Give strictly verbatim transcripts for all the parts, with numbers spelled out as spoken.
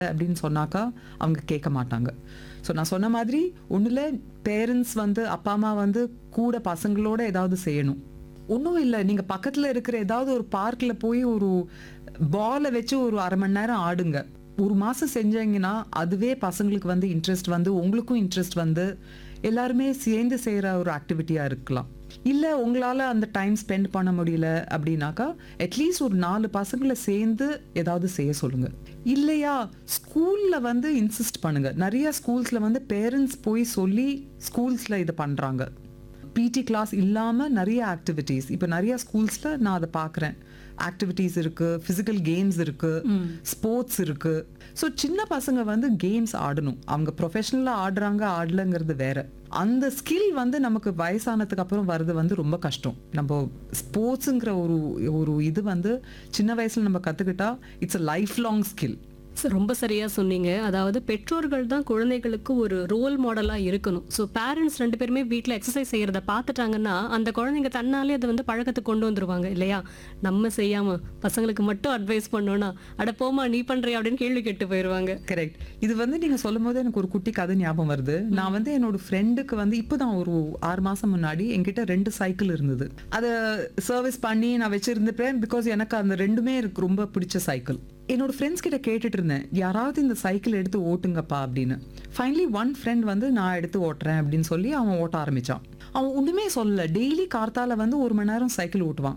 அப்படின்னு சொன்னாக்கா அவங்க கேட்க மாட்டாங்க. ஸோ நான் சொன்ன மாதிரி ஒன்றுல பேரண்ட்ஸ் வந்து அப்பா அம்மா வந்து கூட பசங்களோட ஏதாவது செய்யணும். ஒன்றும் இல்லை, நீங்கள் பக்கத்தில் இருக்கிற ஏதாவது ஒரு பார்க்கில் போய் ஒரு பாலை வச்சு ஒரு அரை மணி நேரம் ஆடுங்க. ஒரு மாதம் செஞ்சீங்கன்னா அதுவே பசங்களுக்கு வந்து இன்ட்ரெஸ்ட் வந்து உங்களுக்கும் இன்ட்ரெஸ்ட் வந்து எல்லாருமே சேர்ந்து செய்கிற ஒரு ஆக்டிவிட்டியாக இருக்கலாம். இல்லை உங்களால் அந்த டைம் ஸ்பெண்ட் பண்ண முடியல அப்படின்னாக்கா அட்லீஸ்ட் ஒரு நாலு பசங்களை சேர்ந்து ஏதாவது செய்ய சொல்லுங்கள். இல்லையா ஸ்கூலில் வந்து இன்சிஸ்ட் பண்ணுங்கள். நிறைய ஸ்கூல்ஸில் வந்து பேரண்ட்ஸ் போய் சொல்லி ஸ்கூல்ஸில் இதை பண்ணுறாங்க. பிடி கிளாஸ் இல்லாமல் நிறைய ஆக்டிவிட்டீஸ் இப்போ நிறைய ஸ்கூல்ஸில் நான் அதை பார்க்குறேன். ஆக்டிவிட்டீஸ் இருக்குது, ஃபிசிக்கல் கேம்ஸ் இருக்குது, ஸ்போர்ட்ஸ் இருக்குது. ஸோ சின்ன பசங்க வந்து கேம்ஸ் ஆடணும். அவங்க ப்ரொஃபஷனலாக ஆடுறாங்க ஆடலைங்கிறது வேற. அந்த ஸ்கில் வந்து நமக்கு வயசானதுக்கு அப்புறம் வர்றது வந்து ரொம்ப கஷ்டம். நம்ம ஸ்போர்ட்ஸுங்கிற ஒரு ஒரு இது வந்து சின்ன வயசில் நம்ம கற்றுக்கிட்டா it's a life long skill. Sir ரொம்ப சரியாக சொன்னீங்க. அதாவது பெற்றோர்கள் தான் குழந்தைகளுக்கு ஒரு ரோல் மாடலாக இருக்கணும். ஸோ பேரண்ட்ஸ் ரெண்டு பேருமே வீட்டில் எக்ஸசைஸ் செய்கிறத பார்த்துட்டாங்கன்னா அந்த குழந்தைங்க தன்னாலே அதை வந்து பழக்கத்தை கொண்டு வந்துருவாங்க இல்லையா? நம்ம செய்யாமல் பசங்களுக்கு மட்டும் அட்வைஸ் பண்ணோன்னா அட போமா நீ பண்ணுறியா அப்படின்னு கேள்வி கேட்டு போயிடுவாங்க. கரெக்ட். இது வந்து நீங்கள் சொல்லும் போது எனக்கு ஒரு குட்டி கதை ஞாபகம் வருது. நான் வந்து என்னோட ஃப்ரெண்டுக்கு வந்து இப்போ தான் ஒரு ஆறு மாதம் முன்னாடி என்கிட்ட ரெண்டு சைக்கிள் இருந்தது. அதை சர்வீஸ் பண்ணி நான் வச்சுருந்துப்பேன். பிகாஸ் எனக்கு அந்த ரெண்டுமே எனக்கு ரொம்ப பிடிச்ச சைக்கிள். என்னோட ஃப்ரெண்ட்ஸ் கிட்ட கேட்டுட்டு இருந்தேன், யாராவது இந்த சைக்கிள் எடுத்து ஓட்டுங்கப்பா அப்படின்னு. ஃபைனலி ஒன் ஃப்ரெண்ட் வந்து நான் எடுத்து ஓட்டுறேன் அப்படின்னு சொல்லி அவன் ஓட்ட ஆரம்பிச்சான். அவன் ஒன்றுமே சொல்லல. டெய்லி கார்த்தால வந்து ஒரு மணி நேரம் சைக்கிள் ஓட்டுவான்.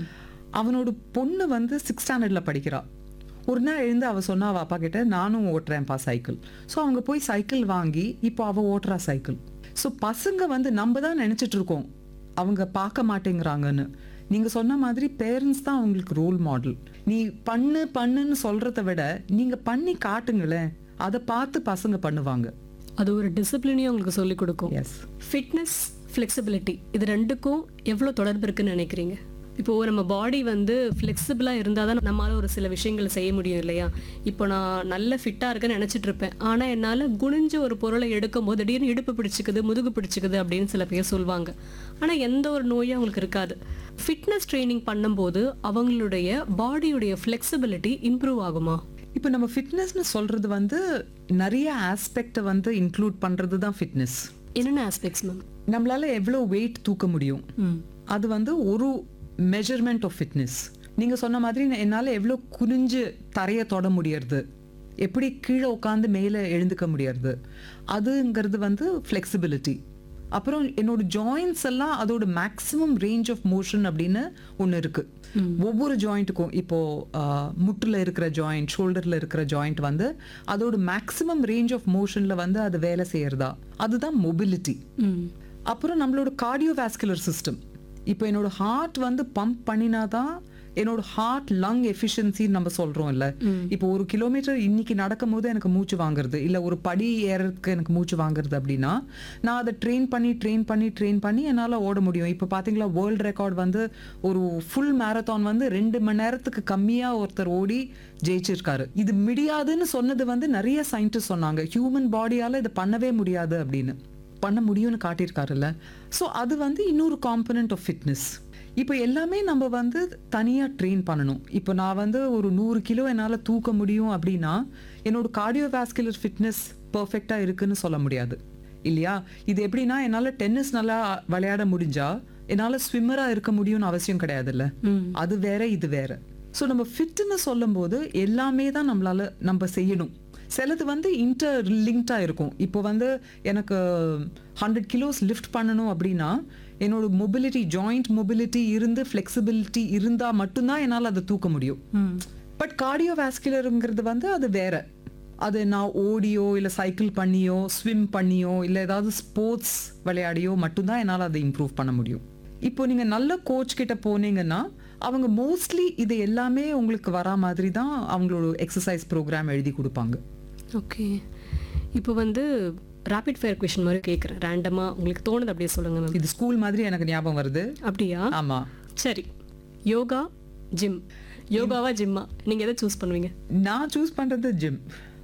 அவனோட பொண்ணு வந்து சிக்ஸ் ஸ்டாண்டர்ட்ல படிக்கிறா. ஒரு நாள் எழுந்து அவள் சொன்னா அவள் அப்பா கிட்ட, நானும் ஓட்டுறேன்ப்பா சைக்கிள். ஸோ அவங்க போய் சைக்கிள் வாங்கி இப்போ அவள் ஓட்டுறா சைக்கிள். ஸோ பசங்க வந்து நம்ம தான் நினச்சிட்டு இருக்கோம் அவங்க பார்க்க மாட்டேங்கிறாங்கன்னு. நீங்கள் சொன்ன மாதிரி பேரண்ட்ஸ் தான் அவங்களுக்கு ரோல் மாடல். நீ பண்ணு பண்ணுன்னு சொல்கிறத விட நீங்கள் பண்ணி காட்டுங்களேன், அதை பார்த்து பசங்க பண்ணுவாங்க. அது ஒரு டிசிப்ளினையும் உங்களுக்கு சொல்லிக் கொடுக்கும். எஸ். ஃபிட்னஸ், ஃப்ளெக்சிபிலிட்டி இது ரெண்டுக்கும் எவ்வளோ தொடர்பு இருக்குன்னு நினைக்கிறீங்க? இப்போது நம்ம பாடி வந்து ஃப்ளெக்சிபிளாக இருந்தால் தான் நம்மளால் ஒரு சில விஷயங்களை செய்ய முடியும் இல்லையா? இப்போ நான் நல்ல ஃபிட்டாக இருக்கேன்னு நினச்சிட்டு இருப்பேன், ஆனால் என்னால் குனிஞ்சு ஒரு பொருளை எடுக்கும் போது திடீர்னு இடுப்பு பிடிச்சிக்குது, முதுகு பிடிச்சிக்குது அப்படின்னு சில பேர் சொல்லுவாங்க. ஆனால் எந்த ஒரு நோயும் அவங்களுக்கு இருக்காது. ஃபிட்னஸ் ட்ரைனிங் பண்ணும்போது அவங்களுடைய பாடியுடைய ஃப்ளெக்சிபிலிட்டி இம்ப்ரூவ் ஆகுமா? இப்போ நம்ம ஃபிட்னஸ்னு சொல்கிறது வந்து நிறைய ஆஸ்பெக்டை வந்து இன்க்ளூட் பண்ணுறது தான் ஃபிட்னஸ். என்னென்ன ஆஸ்பெக்ட்ஸ் மேம்? நம்மளால் எவ்வளோ வெயிட் தூக்க முடியும், அது வந்து ஒரு மெஷர்மெண்ட் ஆஃப் ஃபிட்னஸ். நீங்கள் சொன்ன மாதிரி என்னால் எவ்வளோ குனிஞ்சு தரையை தொட முடியறது, எப்படி கீழே உட்காந்து மேலே எழுந்துக்க முடியறது, அதுங்கிறது வந்து ஃப்ளெக்சிபிலிட்டி. அப்புறம் என்னோட ஜாயின்ஸ் எல்லாம் அதோட மேக்ஸிமம் ரேஞ்ச் ஆஃப் மோஷன் அப்படின்னு ஒன்று இருக்குது. ஒவ்வொரு ஜாயிண்ட்டுக்கும் இப்போது முட்டில் இருக்கிற ஜாயிண்ட், ஷோல்டரில் இருக்கிற ஜாயிண்ட் வந்து அதோட மேக்ஸிமம் ரேஞ்ச் ஆஃப் மோஷனில் வந்து அது வேலை செய்யறதா, அதுதான் மொபிலிட்டி. அப்புறம் நம்மளோட கார்டியோவாஸ்குலர் சிஸ்டம். இப்போ என்னோட ஹார்ட் வந்து பம்ப் பண்ணினா தான் என்னோட ஹார்ட் லங் எஃபிஷியன்சின்னு நம்ம சொல்கிறோம் இல்லை? இப்போ ஒரு கிலோமீட்டர் இன்னைக்கு நடக்கும் போது எனக்கு மூச்சு வாங்குறது, இல்லை ஒரு படி ஏறதுக்கு எனக்கு மூச்சு வாங்குறது அப்படின்னா நான் அதை ட்ரெயின் பண்ணி ட்ரெயின் பண்ணி ட்ரெயின் பண்ணி என்னால் ஓட முடியும். இப்போ பார்த்தீங்களா வேர்ல்டு ரெக்கார்ட் வந்து ஒரு ஃபுல் மேரத்தான் வந்து ரெண்டு மணி நேரத்துக்கு கம்மியாக ஒருத்தர் ஓடி ஜெயிச்சிருக்காரு. இது முடியாதுன்னு சொன்னது வந்து நிறைய சயின்டிஸ்ட் சொன்னாங்க. ஹியூமன் பாடியால் இது பண்ணவே முடியாது அப்படின்னு, பண்ண முடியும்னு காட்டியிருக்காருல்ல. ஸோ அது வந்து இன்னொரு காம்பனண்ட் ஆஃப் ஃபிட்னஸ். இப்போ எல்லாமே நம்ம வந்து தனியாக ட்ரெயின் பண்ணணும். இப்போ நான் வந்து ஒரு நூறு கிலோ என்னால் தூக்க முடியும் அப்படின்னா என்னோட கார்டியோவாஸ்குலர் ஃபிட்னஸ் பர்ஃபெக்டாக இருக்குன்னு சொல்ல முடியாது இல்லையா? இது எப்படின்னா என்னால் டென்னிஸ் நல்லா விளையாட முடிஞ்சா என்னால் ஸ்விம்மராக இருக்க முடியும்னு அவசியம் கிடையாதுல்ல. அது வேற இது வேற. ஸோ நம்ம ஃபிட்னு சொல்லும் போது எல்லாமே தான் நம்மளால நம்ம செய்யணும். சிலது வந்து இன்டர் லிங்க்டாக இருக்கும். இப்போ வந்து எனக்கு ஹண்ட்ரட் கிலோஸ் லிஃப்ட் பண்ணணும் அப்படின்னா என்னோட மொபிலிட்டி, ஜாயிண்ட் மொபிலிட்டி இருந்து ஃப்ளெக்சிபிலிட்டி இருந்தால் மட்டும்தான் என்னால் அதை தூக்க முடியும். பட் கார்டியோவாஸ்குலருங்கிறது வந்து அது வேற. அது நான் ஓடியோ இல்லை சைக்கிள் பண்ணியோ ஸ்விம் பண்ணியோ இல்லை ஏதாவது ஸ்போர்ட்ஸ் விளையாடியோ மட்டும்தான் என்னால் அதை இம்ப்ரூவ் பண்ண முடியும். இப்போ நீங்கள் நல்ல கோச் கிட்ட போனீங்கன்னா அவங்க மோஸ்ட்லி இது எல்லாமே உங்களுக்கு வரா மாதிரி தான் அவங்களோட எக்ஸசைஸ் ப்ரோக்ராம் எழுதி கொடுப்பாங்க. ஓகே, இப்போ வந்து ரேபிட் ஃபயர் கொஸ்டின் மாதிரி கேட்குறேன். ரேண்டமாக உங்களுக்கு தோணுது அப்படியே சொல்லுங்கள் மேம். இது ஸ்கூல் மாதிரி எனக்கு ஞாபகம் வருது. அப்படியா? ஆமாம். சரி, யோகா ஜிம், யோகாவா ஜிம்மா நீங்கள் எதை சூஸ் பண்ணுவீங்க? நான் சூஸ் பண்ணுறது ஜிம்.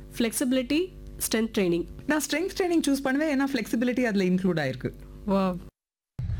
Flexibility, strength training? நான் ஸ்ட்ரென்த் ட்ரைனிங் சூஸ் பண்ணுவேன், ஏன்னா ஃப்ளெக்சிபிலிட்டி அதில் இன்க்ளூட் ஆயிருக்கு. வா,